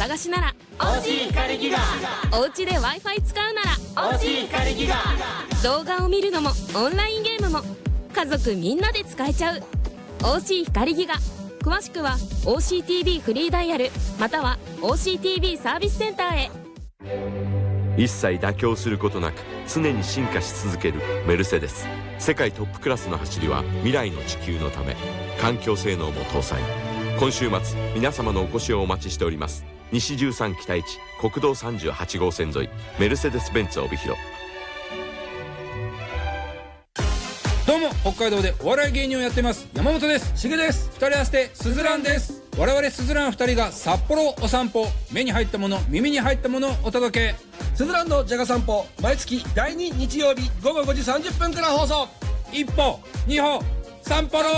流しなら OG 光ギガ、 おうちで Wi-Fi 使うなら OG 光ギガ、 動画を見るのもオンラインゲームも家族みんなで使えちゃう OC 光ギガ。詳しくは OCTV フリーダイヤルまたは OCTV サービスセンターへ。 一切妥協することなく常に進化し続けるメルセデス。世界トップクラスの走りは未来の地球のため、環境性能も搭載。今週末皆様のお越しをお待ちしております。西13北一国道38号線沿い、メルセデスベンツ帯広。 どうも、北海道でお笑い芸人をやってます山本です。しげです。二人合わせてすずらんです。我々すずらん二人が札幌お散歩、目に入ったもの耳に入ったものをお届け。 すずらんのじゃが散歩、毎月第2日曜日午後5時30分から放送。 一歩二歩散歩ろう。